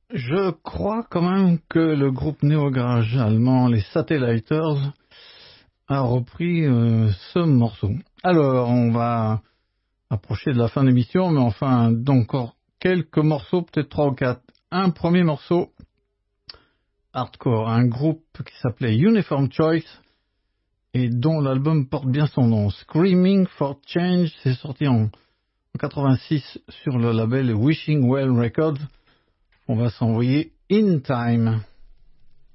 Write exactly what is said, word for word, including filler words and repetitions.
Je crois quand même que le groupe néo-garage allemand, les Satelliters, a repris euh, ce morceau. Alors, on va approcher de la fin de l'émission, mais enfin, d'encore quelques morceaux, peut-être trois ou quatre. Un premier morceau, hardcore, un groupe qui s'appelait Uniform Choice et dont l'album porte bien son nom. Screaming for Change, c'est sorti en quatre-vingt-six sur le label Wishing Well Records. On va s'envoyer In Time.